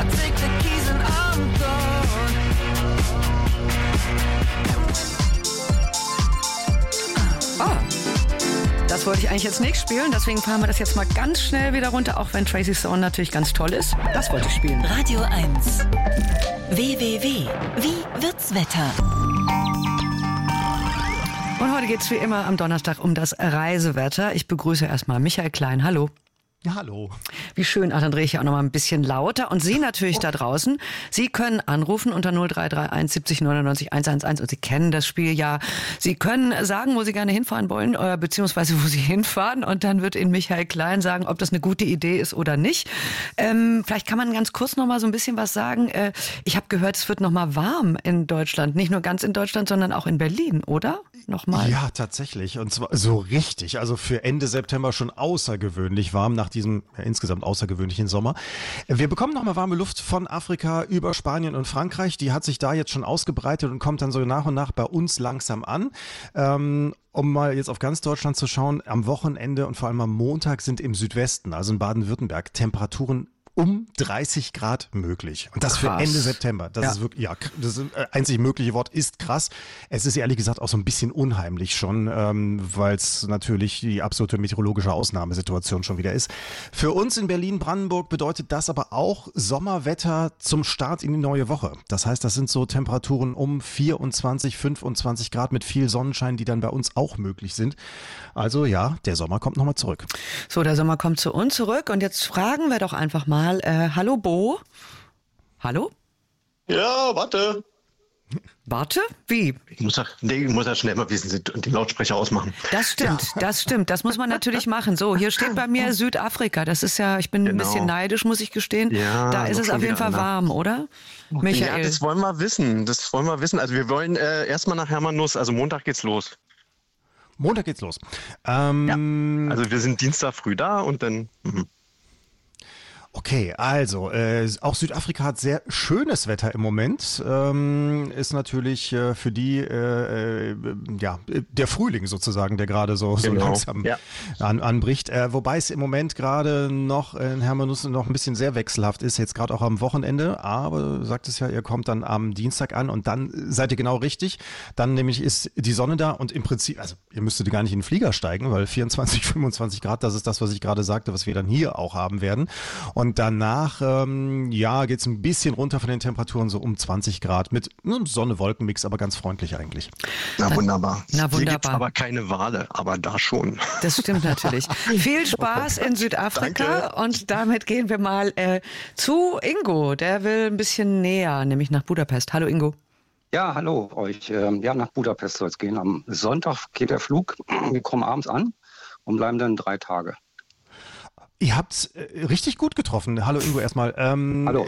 I take the keys and I'm gone. Das wollte ich eigentlich jetzt nicht spielen, deswegen fahren wir das jetzt mal ganz schnell wieder runter, auch wenn Tracy's Sound natürlich ganz toll ist. Das wollte ich spielen. Radio 1. www. Wie wird's Wetter? Und heute geht's wie immer am Donnerstag um das Reisewetter. Ich begrüße erstmal Michael Klein. Hallo. Ja, hallo. Wie schön. Ach, dann drehe ich ja auch noch mal ein bisschen lauter. Und Sie natürlich da draußen. Sie können anrufen unter 0331 70 99 111 und Sie kennen das Spiel ja. Sie können sagen, wo Sie gerne hinfahren wollen, beziehungsweise wo Sie hinfahren. Und dann wird Ihnen Michael Klein sagen, ob das eine gute Idee ist oder nicht. Vielleicht kann man ganz kurz noch mal so ein bisschen was sagen. Ich habe gehört, es wird noch mal warm in Deutschland. Nicht nur ganz in Deutschland, sondern auch in Berlin, oder? Nochmal. Ja, tatsächlich. Und zwar so richtig. Also für Ende September schon außergewöhnlich warm nach diesem insgesamt außergewöhnlichen Sommer. Wir bekommen nochmal warme Luft von Afrika über Spanien und Frankreich. Die hat sich da jetzt schon ausgebreitet und kommt dann so nach und nach bei uns langsam an. Um mal jetzt auf ganz Deutschland zu schauen, am Wochenende und vor allem am Montag sind im Südwesten, also in Baden-Württemberg, Temperaturen um 30 Grad möglich. Und das krass. Für Ende September. Das ist wirklich, ja, das einzig mögliche Wort ist krass. Es ist ehrlich gesagt auch so ein bisschen unheimlich schon, weil es natürlich die absolute meteorologische Ausnahmesituation schon wieder ist. Für uns in Berlin-Brandenburg bedeutet das aber auch Sommerwetter zum Start in die neue Woche. Das heißt, das sind so Temperaturen um 24, 25 Grad mit viel Sonnenschein, die dann bei uns auch möglich sind. Also ja, der Sommer kommt nochmal zurück. So, der Sommer kommt zu uns zurück und jetzt fragen wir doch einfach mal, hallo Bo? Hallo? Ja, warte. Warte? Wie? Ich muss ja schnell mal wissen und die Lautsprecher ausmachen. Das stimmt, ja. Das stimmt. Das muss man natürlich machen. So, hier steht bei mir Südafrika. Das ist ja, ich bin ein bisschen neidisch, muss ich gestehen. Ja, da ist es auf jeden Fall warm, oder? Michael? Ja, das wollen wir wissen. Also wir wollen erstmal nach Hermanus, also Montag geht's los. Montag geht's los. Ja. Also wir sind Dienstag früh da und dann... Okay, also auch Südafrika hat sehr schönes Wetter im Moment. Ist natürlich für die der Frühling sozusagen, der gerade so langsam anbricht. Wobei es im Moment gerade noch in Hermanus noch ein bisschen sehr wechselhaft ist, jetzt gerade auch am Wochenende. Aber du sagtest ja, ihr kommt dann am Dienstag an und dann seid ihr genau richtig. Dann nämlich ist die Sonne da und im Prinzip, also ihr müsstet gar nicht in den Flieger steigen, weil 24, 25 Grad, das ist das, was ich gerade sagte, was wir dann hier auch haben werden. Und danach, geht's ein bisschen runter von den Temperaturen, so um 20 Grad mit einem Sonne-Wolken-Mix, aber ganz freundlich eigentlich. Na wunderbar. Hier gibt's aber keine Wale, aber da schon. Das stimmt natürlich. Viel Spaß in Südafrika. Danke. Und damit gehen wir mal zu Ingo. Der will ein bisschen näher, nämlich nach Budapest. Hallo Ingo. Ja, hallo euch. Nach Budapest soll es gehen. Am Sonntag geht der Flug. Wir kommen abends an und bleiben dann 3 Tage. Ihr habt's richtig gut getroffen. Hallo Ingo erstmal. Hallo.